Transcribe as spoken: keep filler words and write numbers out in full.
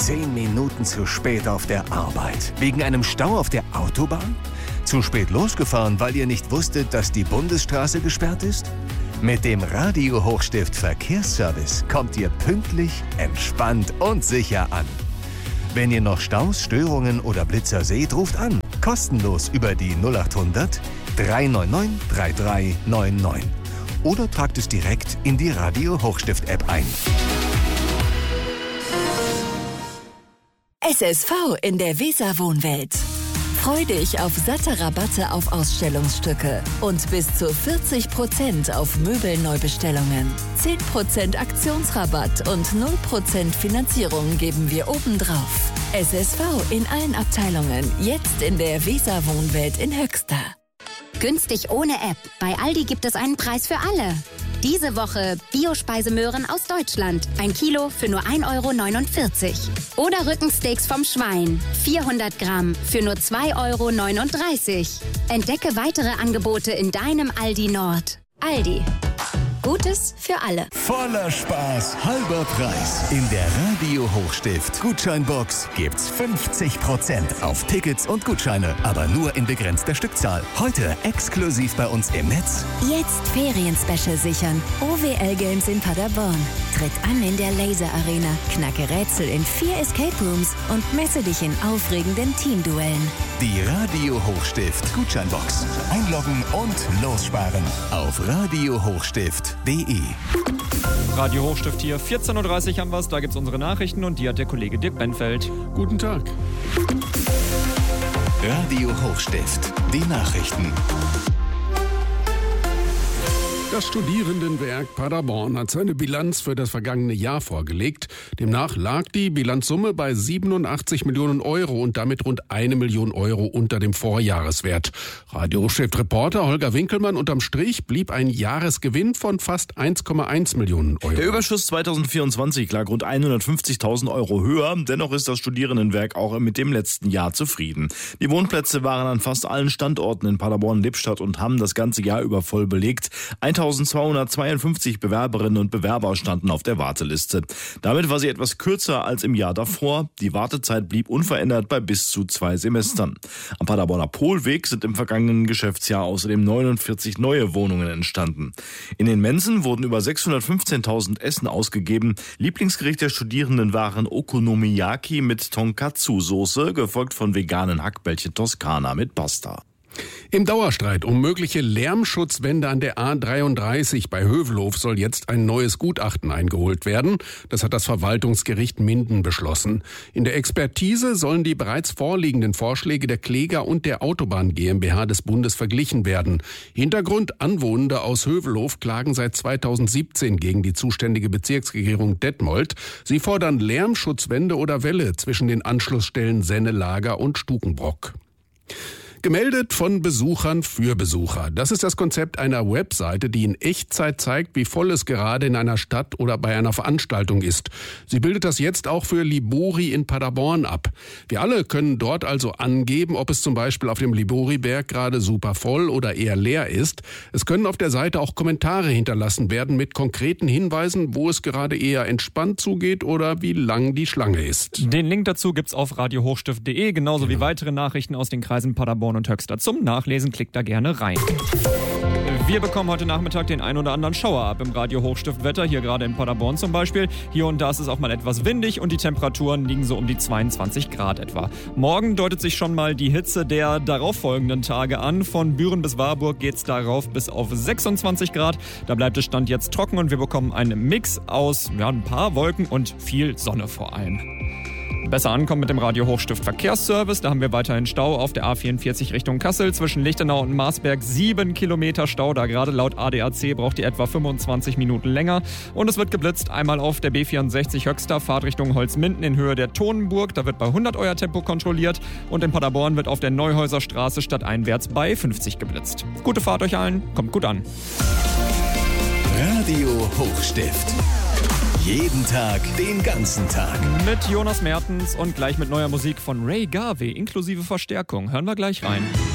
Zehn Minuten zu spät auf der Arbeit. Wegen einem Stau auf der Autobahn? Zu spät losgefahren, weil ihr nicht wusstet, dass die Bundesstraße gesperrt ist? Mit dem Radio Hochstift Verkehrsservice kommt ihr pünktlich, entspannt und sicher an. Wenn ihr noch Staus, Störungen oder Blitzer seht, ruft an. Kostenlos über die null acht hundert, drei neun neun, drei drei neun neun. Oder tragt es direkt in die Radio Hochstift App ein. S S V in der Weser Wohnwelt. Freu dich auf satte Rabatte auf Ausstellungsstücke und bis zu vierzig Prozent auf Möbelneubestellungen. zehn Prozent Aktionsrabatt und null Prozent Finanzierung geben wir obendrauf. S S V in allen Abteilungen, jetzt in der Weser Wohnwelt in Höxter. Günstig ohne App. Bei Aldi gibt es einen Preis für alle. Diese Woche Biospeisemöhren aus Deutschland. Ein Kilo für nur ein Euro neunundvierzig. Oder Rückensteaks vom Schwein. vierhundert Gramm für nur zwei Euro neununddreißig. Entdecke weitere Angebote in deinem Aldi Nord. Aldi. Gutes für alle. Voller Spaß, halber Preis. In der Radio Hochstift Gutscheinbox gibt's fünfzig Prozent auf Tickets und Gutscheine, aber nur in begrenzter Stückzahl. Heute exklusiv bei uns im Netz. Jetzt Ferien-Special sichern. O W L Games in Paderborn. Tritt an in der Laser Arena, knacke Rätsel in vier Escape Rooms und messe dich in aufregenden Teamduellen. Die Radio Hochstift Gutscheinbox. Einloggen und lossparen auf radio hochstift punkt de. Radio Hochstift hier, vierzehn Uhr dreißig haben wir es, da gibt es unsere Nachrichten und die hat der Kollege Dirk Benfeld. Guten Tag. Radio Hochstift, die Nachrichten. Das Studierendenwerk Paderborn hat seine Bilanz für das vergangene Jahr vorgelegt. Demnach lag die Bilanzsumme bei siebenundachtzig Millionen Euro und damit rund eine Million Euro unter dem Vorjahreswert. Radio Hochstift-Reporter Holger Winkelmann: Unterm Strich blieb ein Jahresgewinn von fast eins Komma eins Millionen Euro. Der Überschuss zweitausendvierundzwanzig lag rund hundertfünfzigtausend Euro höher. Dennoch ist das Studierendenwerk auch mit dem letzten Jahr zufrieden. Die Wohnplätze waren an fast allen Standorten in Paderborn, Lippstadt und Hamm das ganze Jahr über voll belegt. eintausendzweihundertzweiundfünfzig Bewerberinnen und Bewerber standen auf der Warteliste. Damit war sie etwas kürzer als im Jahr davor. Die Wartezeit blieb unverändert bei bis zu zwei Semestern. Am Paderborner Polweg sind im vergangenen Geschäftsjahr außerdem neunundvierzig neue Wohnungen entstanden. In den Mensen wurden über sechshundertfünfzehntausend Essen ausgegeben. Lieblingsgericht der Studierenden waren Okonomiyaki mit Tonkatsu-Soße, gefolgt von veganen Hackbällchen Toskana mit Pasta. Im Dauerstreit um mögliche Lärmschutzwände an der A dreiunddreißig bei Hövelhof soll jetzt ein neues Gutachten eingeholt werden. Das hat das Verwaltungsgericht Minden beschlossen. In der Expertise sollen die bereits vorliegenden Vorschläge der Kläger und der Autobahn GmbH des Bundes verglichen werden. Hintergrund: Anwohner aus Hövelhof klagen seit zweitausendsiebzehn gegen die zuständige Bezirksregierung Detmold. Sie fordern Lärmschutzwände oder Wälle zwischen den Anschlussstellen Sennelager und Stukenbrock. Gemeldet von Besuchern für Besucher. Das ist das Konzept einer Webseite, die in Echtzeit zeigt, wie voll es gerade in einer Stadt oder bei einer Veranstaltung ist. Sie bildet das jetzt auch für Libori in Paderborn ab. Wir alle können dort also angeben, ob es zum Beispiel auf dem Liboriberg gerade super voll oder eher leer ist. Es können auf der Seite auch Kommentare hinterlassen werden mit konkreten Hinweisen, wo es gerade eher entspannt zugeht oder wie lang die Schlange ist. Den Link dazu gibt's auf radio hochstift punkt de, genauso genau wie weitere Nachrichten aus den Kreisen Paderborn und Höxter. Zum Nachlesen klickt da gerne rein. Wir bekommen heute Nachmittag den ein oder anderen Schauer ab im Radio Hochstift Wetter, hier gerade in Paderborn zum Beispiel. Hier und da ist es auch mal etwas windig und die Temperaturen liegen so um die zweiundzwanzig Grad etwa. Morgen deutet sich schon mal die Hitze der darauffolgenden Tage an. Von Büren bis Warburg geht es darauf bis auf sechsundzwanzig Grad. Da bleibt es Stand jetzt trocken und wir bekommen einen Mix aus ja, ein paar Wolken und viel Sonne vor allem. Besser ankommen mit dem Radio Hochstift Verkehrsservice. Da haben wir weiterhin Stau auf der A vierundvierzig Richtung Kassel. Zwischen Lichtenau und Marsberg sieben Kilometer Stau. Da gerade laut A D A C braucht ihr etwa fünfundzwanzig Minuten länger. Und es wird geblitzt. Einmal auf der B vierundsechzig Höxter, Fahrtrichtung Holzminden in Höhe der Tonenburg. Da wird bei hundert Euer Tempo kontrolliert. Und in Paderborn wird auf der Neuhäuser Straße stadteinwärts bei fünfzig geblitzt. Gute Fahrt euch allen. Kommt gut an. Radio Hochstift. Jeden Tag, den ganzen Tag. Mit Jonas Mertens und gleich mit neuer Musik von Ray Garvey inklusive Verstärkung. Hören wir gleich rein.